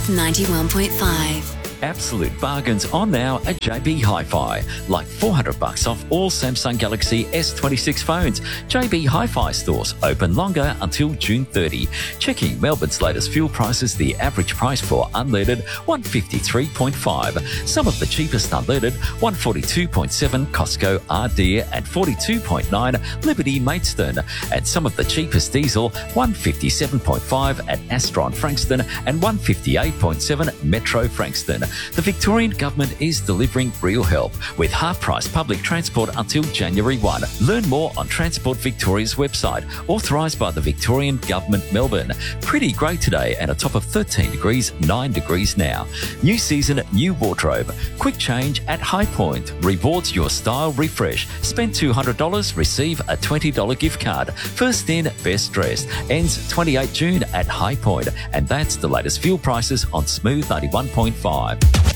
91.5. Absolute bargains on now at JB Hi-Fi. Like $400 off all Samsung Galaxy S26 phones. JB Hi-Fi stores open longer until June 30. Checking Melbourne's latest fuel prices, the average price for unleaded $153.5. Some of the cheapest unleaded $142.7 Costco RD and $42.9 Liberty Maidstone. And some of the cheapest diesel $157.5 at Astron Frankston and $158.7 Metro Frankston. The Victorian Government is delivering real help with half-price public transport until January 1. Learn more on Transport Victoria's website, authorised by the Victorian Government, Melbourne. Pretty grey today and a top of 13 degrees, 9 degrees now. New season, new wardrobe. Quick change at High Point. Rewards your style refresh. Spend $200, receive a $20 gift card. First in, best dressed. Ends 28 June at High Point. And that's the latest fuel prices on Smooth 91.5.